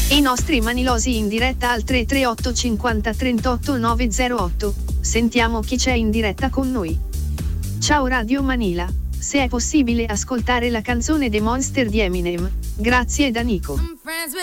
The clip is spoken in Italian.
I nostri manilosi in diretta al 338 50 38 908. Sentiamo chi c'è in diretta con noi. Ciao Radio Manila, se è possibile ascoltare la canzone The Monster di Eminem. Grazie da Nico.